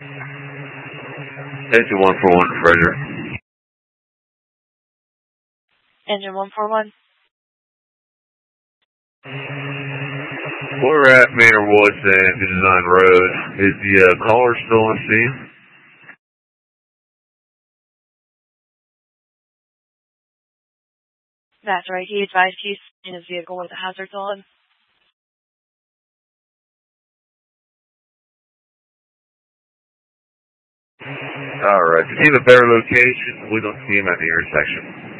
Engine 141, Fraser. Engine 141. We're at Manor Woods and Design Road. Is the caller still on scene? That's right. He advised he's in his vehicle with the hazards on. Alright. If you have a better location, we don't see him at the intersection.